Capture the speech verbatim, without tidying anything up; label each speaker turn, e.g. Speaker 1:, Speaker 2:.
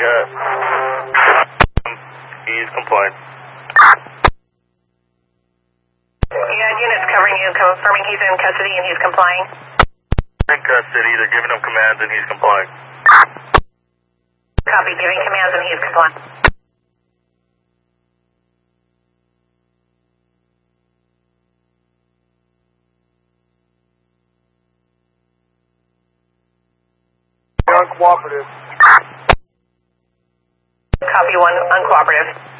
Speaker 1: got? He's complying.
Speaker 2: You got units covering you, confirming he's in custody and he's complying.
Speaker 1: In custody, they're giving him commands and he's complying.
Speaker 2: Copy, giving commands and he's complying.
Speaker 3: Uncooperative.
Speaker 2: Copy one, uncooperative.